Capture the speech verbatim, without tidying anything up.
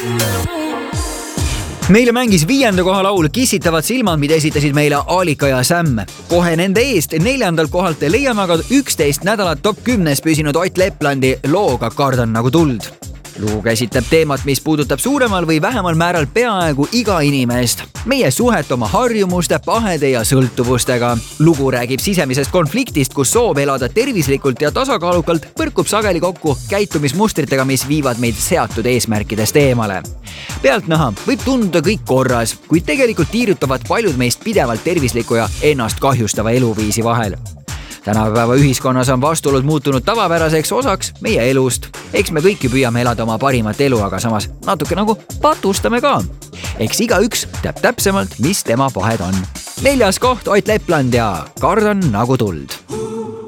Meile mängis viienda koha laul Kissitavad silmad, mida esitasid meile Alika ja Sämm. Kohe nende eest neljandalt kohalt leiame aga üksteist nädalat top kümnes püsinud Ott Leplandi looga Kardan nagu tuld. Lugu käsitleb teemat, mis puudutab suuremal või vähemal määral peaaegu iga inimest. Meie suhet oma harjumuste, pahede ja sõltuvustega. Lugu räägib sisemisest konfliktist, kus soov elada tervislikult ja tasakaalukalt põrkub sageli kokku käitumismustritega, mis viivad meid seatud eesmärkidest eemale. Pealtnäha võib tunduda kõik korras, kuid tegelikult tiirutavad paljud meist pidevalt tervisliku ja ennast kahjustava eluviisi vahel. Tänapäeva ühiskonnas on vastuolud muutunud tavapäraseks osaks meie elust. Eks me kõik ju püüame elada oma parimat elu, aga samas natuke nagu patustame ka. Eks igaüks teab täpsemalt, mis tema pahed on. Neljas koht Ott Lepland ja Kardan nagu tuld.